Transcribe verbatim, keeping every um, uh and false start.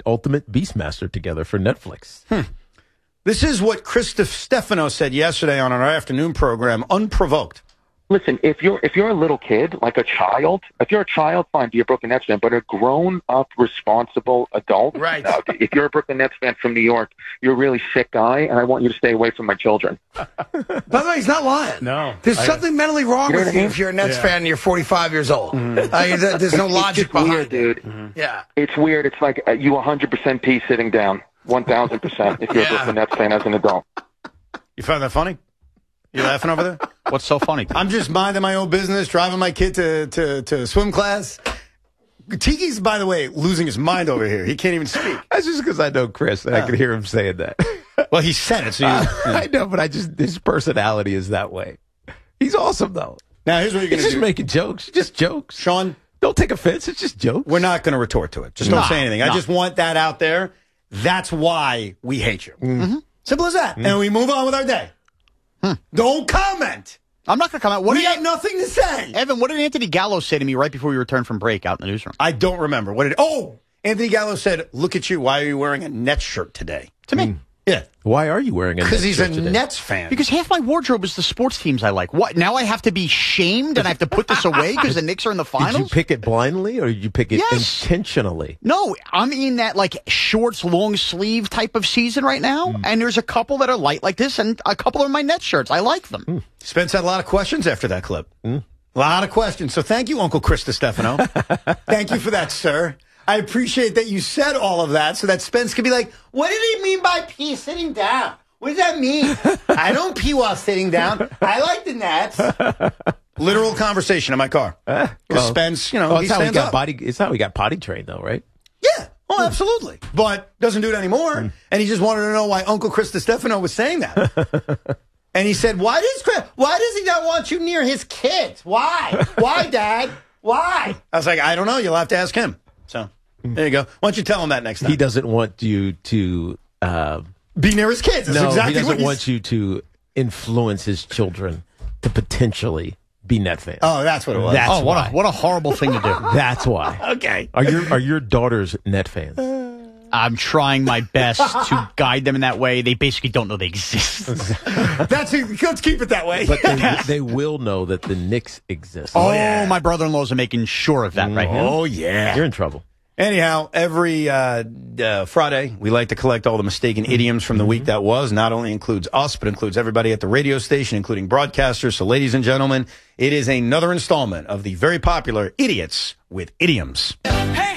Ultimate Beastmaster together for Netflix. Hmm. This is what Chris Stefano said yesterday on our afternoon program, unprovoked. Listen, if you're if you're a little kid, like a child, if you're a child, fine, be a Brooklyn Nets fan. But a grown-up, responsible adult, right? No, if you're a Brooklyn Nets fan from New York, you're a really sick guy, and I want you to stay away from my children. By the way, he's not lying. No, there's I, something mentally wrong you know with you I mean? if you're a Nets yeah. fan and you're forty-five years old. Mm-hmm. uh, there's no it's, logic it's behind weird, it, dude. Mm-hmm. Yeah, it's weird. It's like uh, you one hundred percent pee sitting down, one thousand percent. If you're yeah. a Brooklyn Nets fan as an adult, you find that funny? You laughing over there? What's so funny? I'm just minding my own business, driving my kid to, to, to swim class. Tiki's, by the way, losing his mind over here. He can't even speak. That's just because I know Chris, and uh, I can hear him saying that. Well, he said it, so you, uh, yeah. I know, but I just his personality is that way. He's awesome, though. Now, here's what you're going to do. He's just making jokes. Just jokes. Sean, don't take offense. It's just jokes. We're not going to retort to it. Just don't nah, say anything. Nah. I just want that out there. That's why we hate you. Mm-hmm. Simple as that. Mm-hmm. And we move on with our day. Hmm. Don't comment. I'm not going to comment. What we did, got nothing to say. Evan, what did Anthony Gallo say to me right before we returned from break out in the newsroom? I don't remember. What did? Oh, Anthony Gallo said, "Look at you. Why are you wearing a Nets shirt today?" To me. Mm. Yeah. Why are you wearing a Nets shirt Because he's a today? Nets fan. Because half my wardrobe is the sports teams I like. What? Now I have to be shamed and I have to put this away because the Knicks are in the finals? Did you pick it blindly or did you pick it yes. intentionally? No, I'm in that like shorts, long sleeve type of season right now. Mm. And there's a couple that are light like this and a couple are my Nets shirts. I like them. Mm. Spence had a lot of questions after that clip. Mm. A lot of questions. So thank you, Uncle Chris Stefano. Thank you for that, sir. I appreciate that you said all of that so that Spence could be like, what did he mean by pee sitting down? What does that mean? I don't pee while sitting down. I like the Nets. Literal conversation in my car. Because uh, well, Spence, you know, well, he it's how stands we got up. Body, it's how we got potty trained, though, right? Yeah. Oh, absolutely. But doesn't do it anymore. Mm. And he just wanted to know why Uncle Chris Stefano was saying that. And he said, why does Chris, why does he not want you near his kids? Why? Why, Dad? Why? I was like, I don't know. You'll have to ask him. So there you go. Why don't you tell him that next time? He doesn't want you to uh, be near his kids. That's no, exactly he doesn't what want you to influence his children to potentially be Net fans. Oh, that's what it was. That's oh, what why. a what a horrible thing to do. That's why. Okay. Are your are your daughters Net fans? I'm trying my best to guide them in that way. They basically don't know they exist. That's let's keep it that way. But they, they will know that the Knicks exist. Oh, yeah. My brother-in-laws are making sure of that right now. Oh, yeah. You're in trouble. Anyhow, every uh, uh, Friday, we like to collect all the mistaken idioms from the week that was. Not only includes us, but includes everybody at the radio station, including broadcasters. So, ladies and gentlemen, it is another installment of the very popular Idiots with Idioms. Hey!